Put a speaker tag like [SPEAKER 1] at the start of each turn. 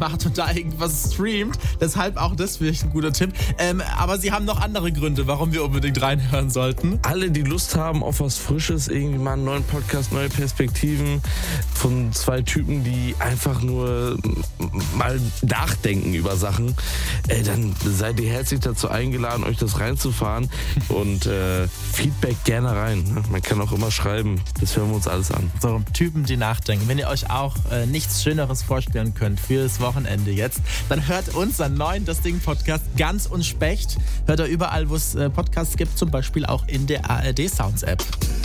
[SPEAKER 1] macht und da irgendwas streamt. Deshalb auch das vielleicht ein guter Tipp. Aber sie haben noch andere Gründe, warum wir unbedingt reinhören sollten.
[SPEAKER 2] Alle, die Lust haben auf was Frisches, irgendwie mal einen neuen Podcast, neue Perspektiven von zwei Typen, die einfach nur mal nachdenken über Sachen, dann seid ihr herzlich dazu eingeladen, euch das reinzufahren und Feedback gerne rein. Ne? Man kann auch immer schreiben, das hören wir uns alles an.
[SPEAKER 1] So, Typen, die nachdenken. Wenn ihr euch auch nichts Schöneres vorstellen könnt fürs Wochenende jetzt, dann hört unseren neuen Das Ding Podcast Ganz und Specht. Hört er überall, wo es Podcasts gibt, zum Beispiel auch in der ARD Sounds App.